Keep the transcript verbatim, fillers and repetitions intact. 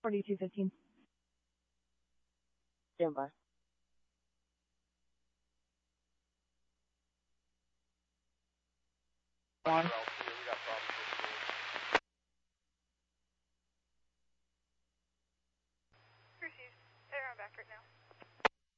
forty-two fifteen. Stand by. One. Received. They're on back right now.